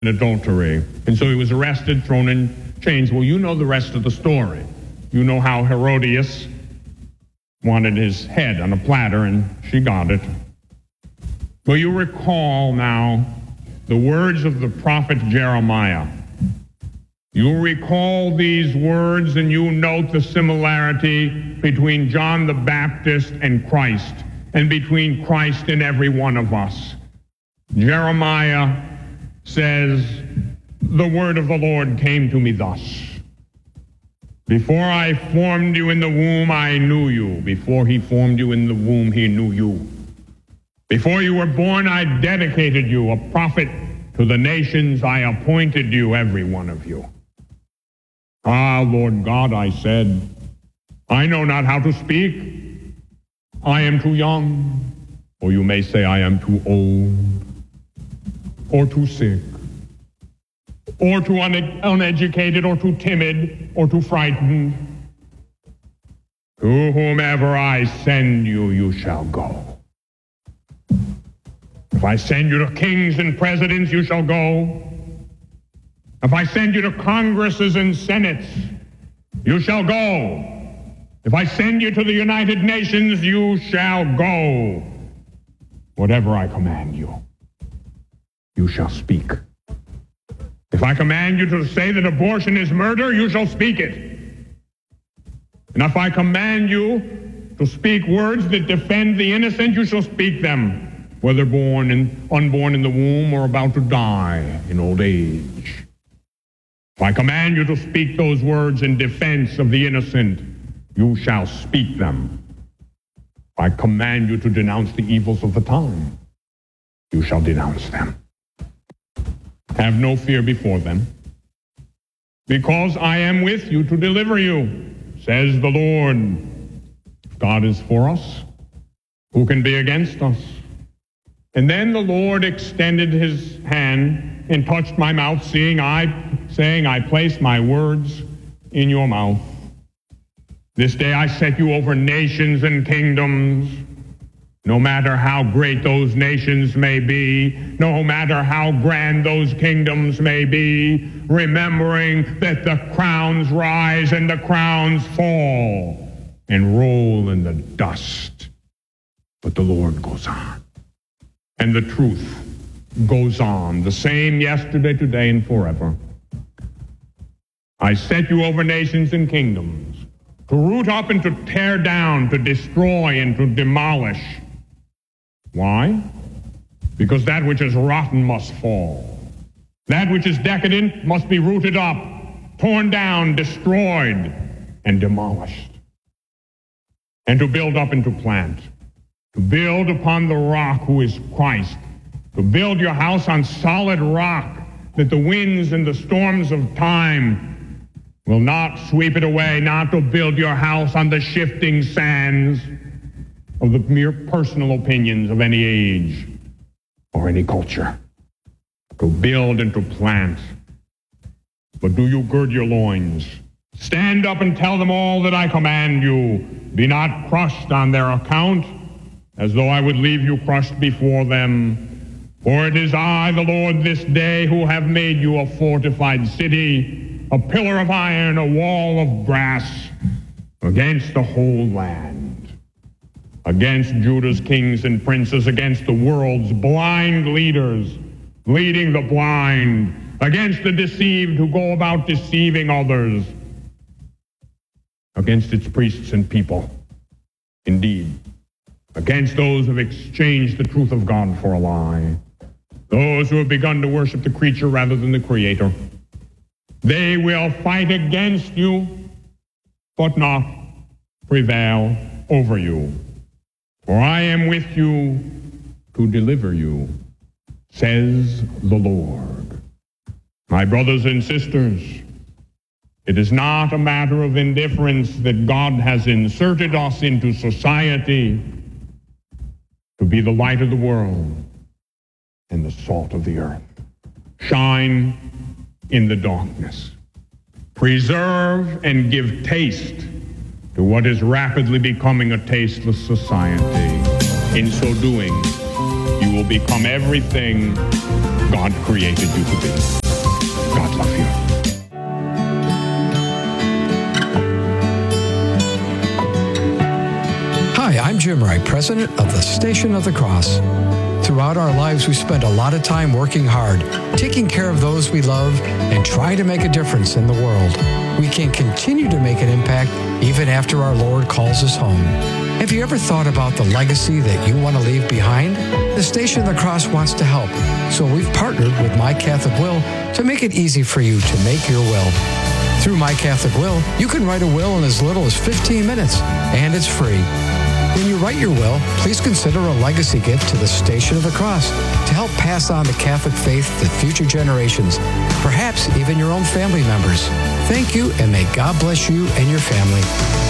adultery. And so he was arrested, thrown in chains. Well, you know the rest of the story. You know how Herodias wanted his head on a platter, and she got it. Well, you recall now the words of the prophet Jeremiah. You recall these words, and you note the similarity between John the Baptist and Christ, and between Christ and every one of us. Jeremiah says, "The word of the Lord came to me thus. Before I formed you in the womb, I knew you. Before he formed you in the womb, he knew you. Before you were born, I dedicated you a prophet to the nations. I appointed you, every one of you. Ah, Lord God," I said, "I know not how to speak. I am too young." Or you may say, "I am too old, or too sick, or too uneducated, or too timid, or too frightened. To whomever I send you, you shall go. If I send you to kings and presidents, you shall go. If I send you to congresses and senates, you shall go. If I send you to the United Nations, you shall go. Whatever I command you, you shall speak. If I command you to say that abortion is murder, you shall speak it. And if I command you to speak words that defend the innocent, you shall speak them, whether born and unborn in the womb or about to die in old age. If I command you to speak those words in defense of the innocent, you shall speak them. If I command you to denounce the evils of the time, you shall denounce them. Have no fear before them, because I am with you to deliver you, says the Lord. If God is for us, who can be against us? And then the Lord extended his hand and touched my mouth, saying, I place my words in your mouth. This day I set you over nations and kingdoms. No matter how great those nations may be, no matter how grand those kingdoms may be, remembering that the crowns rise and the crowns fall and roll in the dust. But the Lord goes on. And the truth goes on, the same yesterday, today, and forever. I set you over nations and kingdoms, to root up and to tear down, to destroy and to demolish. Why? Because that which is rotten must fall. That which is decadent must be rooted up, torn down, destroyed, and demolished. And to build up and to plant. To build upon the rock who is Christ. To build your house on solid rock, that the winds and the storms of time will not sweep it away, not to build your house on the shifting sands of the mere personal opinions of any age or any culture. To build and to plant. But do you gird your loins? Stand up and tell them all that I command you. Be not crushed on their account, as though I would leave you crushed before them. For it is I, the Lord, this day, who have made you a fortified city, a pillar of iron, a wall of brass, against the whole land, against Judah's kings and princes, against the world's blind leaders, leading the blind, against the deceived who go about deceiving others, against its priests and people, indeed, against those who have exchanged the truth of God for a lie, those who have begun to worship the creature rather than the Creator. They will fight against you, but not prevail over you. For I am with you to deliver you, says the Lord. My brothers and sisters, it is not a matter of indifference that God has inserted us into society to be the light of the world and the salt of the earth. Shine in the darkness. Preserve and give taste to what is rapidly becoming a tasteless society. In so doing, you will become everything God created you to be. God love you. Hi, I'm Jim Wright, president of the Station of the Cross. Throughout our lives, we spend a lot of time working hard, taking care of those we love, and trying to make a difference in the world. We can continue to make an impact even after our Lord calls us home. Have you ever thought about the legacy that you want to leave behind? The Station of the Cross wants to help, so we've partnered with My Catholic Will to make it easy for you to make your will. Through My Catholic Will, you can write a will in as little as 15 minutes, and it's free. When you write your will, please consider a legacy gift to the Station of the Cross to help pass on the Catholic faith to future generations, perhaps even your own family members. Thank you, and may God bless you and your family.